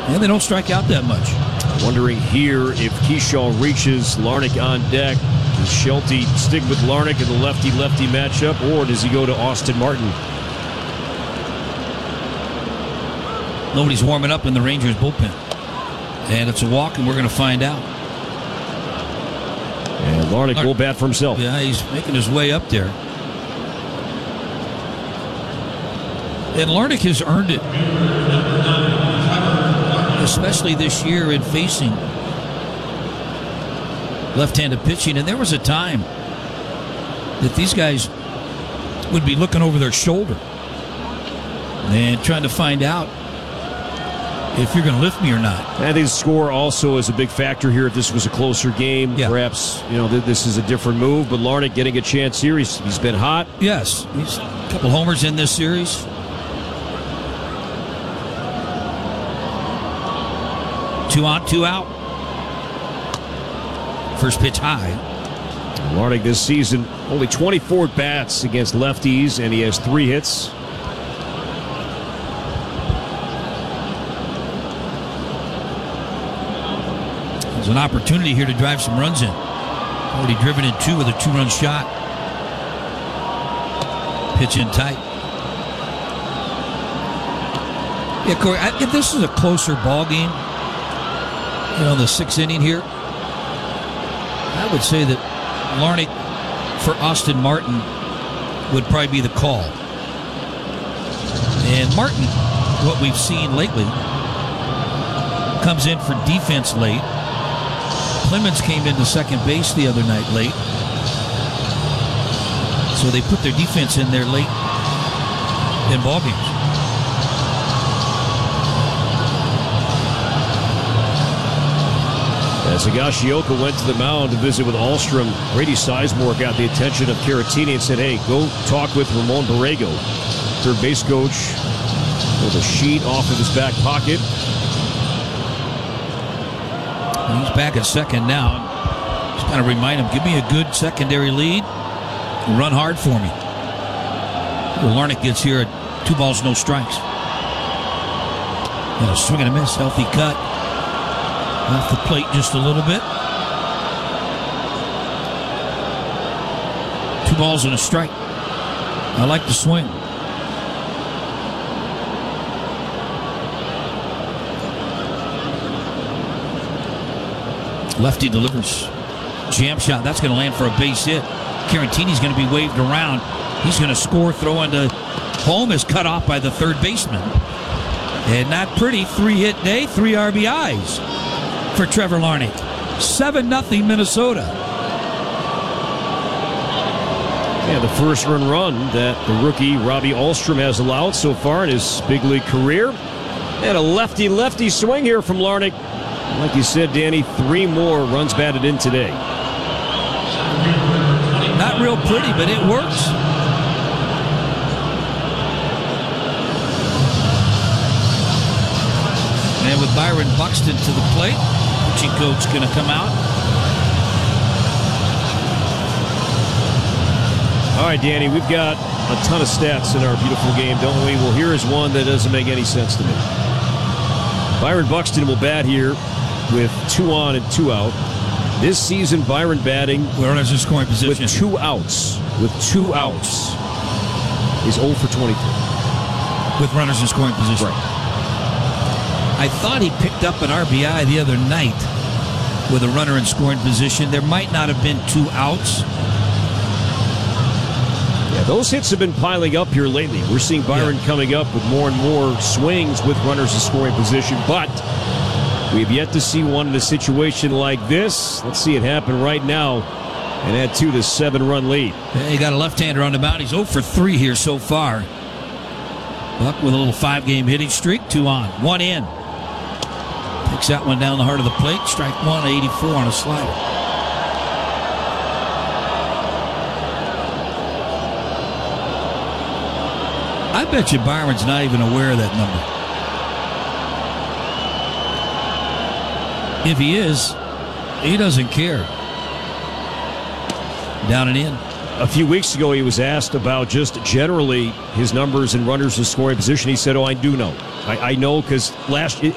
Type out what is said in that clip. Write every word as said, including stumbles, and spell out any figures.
And they don't strike out that much. Wondering here if Keyshaw reaches Larnach on deck. Does Shelty stick with Larnach in the lefty-lefty matchup, or does he go to Austin Martin? Nobody's warming up in the Rangers bullpen. And it's a walk, and we're going to find out. And Larnach Larn- will bat for himself. Yeah, he's making his way up there. And Larnach has earned it. Especially this year in facing left-handed pitching. And there was a time that these guys would be looking over their shoulder and trying to find out if you're going to lift me or not. I think the score also is a big factor here. If this was a closer game, yeah. perhaps you know th- this is a different move. But Larnach getting a chance here. He's, he's been hot. Yes, he's a couple homers in this series. Two on, two out. First pitch high. Larnach this season only twenty-four bats against lefties, and he has three hits. There's an opportunity here to drive some runs in. Already driven in two with a two-run shot. Pitch in tight. Yeah, Corey, I, if this is a closer ball game, you know, the sixth inning here, I would say that Larnach for Austin Martin would probably be the call. And Martin, what we've seen lately, comes in for defense late. Clemens came into second base the other night late. So they put their defense in there late in ball games. As Higashioka went to the mound to visit with Alstrom, Grady Sizemore got the attention of Caratini and said, hey, go talk with Ramon Borrego. Third base coach with a sheet off of his back pocket. He's back at second now. Just kind of remind him, give me a good secondary lead. Run hard for me. Well, Larnach gets here at two balls, no strikes. And a swing and a miss, healthy cut. Off the plate just a little bit. Two balls and a strike. I like the swing. Lefty delivers. Jam shot. That's going to land for a base hit. Caratini's going to be waved around. He's going to score. Throw into home is cut off by the third baseman. And not pretty. Three-hit day, three R B Is for Trevor Larnach. seven nothing Minnesota. Yeah, the first run run that the rookie Robbie Alstrom has allowed so far in his big league career. And a lefty-lefty swing here from Larnach. Like you said, Danny, three more runs batted in today. Not real pretty, but it works. And with Byron Buxton to the plate, pitching coach going to come out. All right, Danny, we've got a ton of stats in our beautiful game, don't we? Well, here is one that doesn't make any sense to me. Byron Buxton will bat here with two on and two out. This season, Byron batting runners in scoring position with two outs. With two outs. He's zero for twenty-three. With runners in scoring position. Right. I thought he picked up an R B I the other night with a runner in scoring position. There might not have been two outs. Yeah, those hits have been piling up here lately. We're seeing Byron yeah. coming up with more and more swings with runners in scoring position, but we have yet to see one in a situation like this. Let's see it happen right now and add two to seven-run lead. Yeah, he got a left-hander on the mound. He's zero for three here so far. Buck with a little five-game hitting streak. Two on, one in. Picks that one down the heart of the plate. Strike one, eighty-four on a slider. I bet you Byron's not even aware of that number. If he is, he doesn't care. Down and in. A few weeks ago, he was asked about just generally his numbers and runners in scoring position. He said, oh, I do know. I, I know because last